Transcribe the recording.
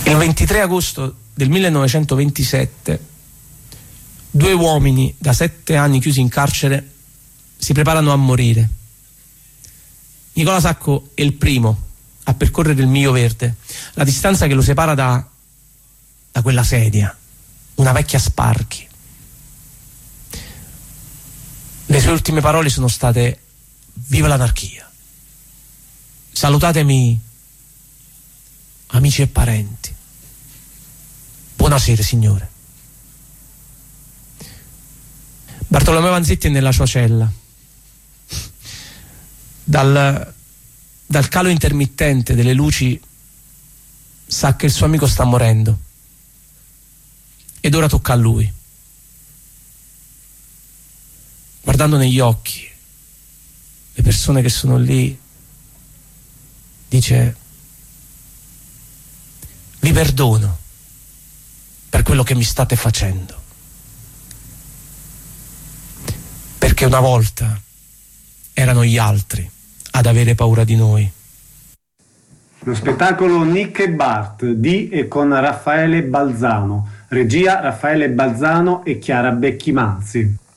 Il 23 agosto del 1927 2 uomini da 7 anni chiusi in carcere si preparano a morire. Nicola Sacco è il primo a percorrere il miglio verde, la distanza che lo separa da quella sedia, una vecchia Sparchi. Le sue ultime parole sono state: viva l'anarchia, salutatemi amici e parenti, buonasera signore. Bartolomeo Vanzetti è nella sua cella. Dal calo intermittente delle luci sa che il suo amico sta morendo ed ora tocca a lui. Guardando negli occhi le persone che sono lì, dice: vi perdono per quello che mi state facendo, perché una volta erano gli altri ad avere paura di noi. Lo spettacolo Nick e Bart di e con Raffaele Balzano, regia Raffaele Balzano e Chiara Becchi Manzi.